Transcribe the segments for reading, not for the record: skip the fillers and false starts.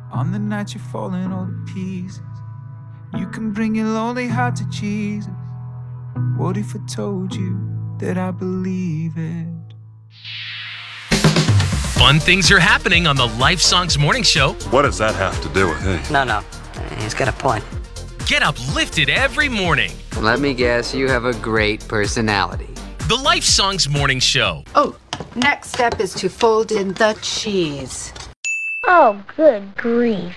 On the night you're falling all to pieces, you can bring your lonely heart to Jesus. What if I told you that I believe it? Fun things are happening on the Life Songs Morning Show. What does that have to do with it? No. He's got a point. Get uplifted every morning. Let me guess, you have a great personality. The Life Songs Morning Show. Oh, next step is to fold in the cheese. Oh, good grief.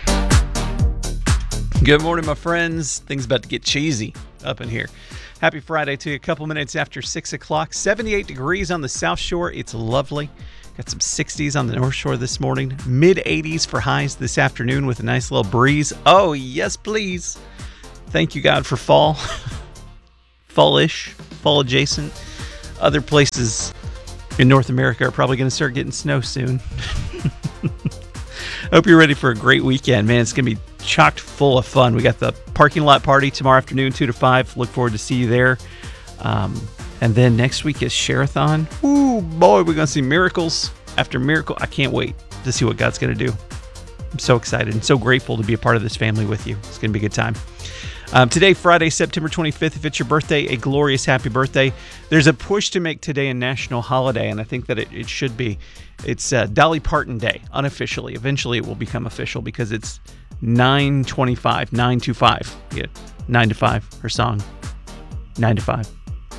Good morning, my friends. Things about to get cheesy up in here. Happy Friday to you. A couple minutes after 6 o'clock. 78 degrees on the South Shore. It's lovely. Got some 60s on the North Shore this morning. Mid-80s for highs this afternoon with a nice little breeze. Oh, yes, please. Thank you, God, for fall. Fall-ish. Fall-adjacent. Other places in North America are probably going to start getting snow soon. Hope you're ready for a great weekend, man. It's going to be chocked full of fun. We got the parking lot party tomorrow afternoon, 2 to 5. Look forward to see you there. And then next week is Share-a-thon. Ooh, boy, we're going to see miracles after miracle. I can't wait to see what God's going to do. I'm so excited and so grateful to be a part of this family with you. It's going to be a good time. Today, Friday, September 25th, if it's your birthday, a glorious happy birthday. There's a push to make today a national holiday, and I think that it should be. It's Dolly Parton Day, unofficially. Eventually, it will become official because it's 9:25. Yeah, 9 to 5, her song, 9 to 5.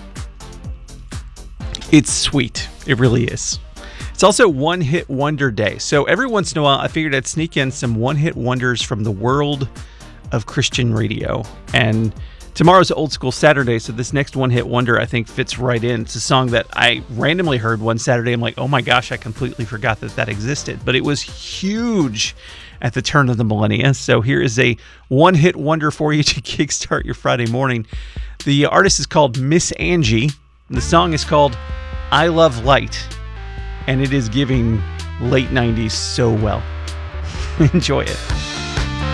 It's sweet. It really is. It's also One Hit Wonder Day. So every once in a while, I figured I'd sneak in some one-hit wonders from the world of Christian radio. And tomorrow's Old School Saturday, so this next one-hit wonder I think fits right in. It's a song that I randomly heard one Saturday. I'm like, oh my gosh, I completely forgot that existed. But it was huge at the turn of the millennia. So here is a one-hit wonder for you to kickstart your Friday morning. The artist is called Miss Angie. And the song is called I Love Light. And it is giving late 90s so well. Enjoy it.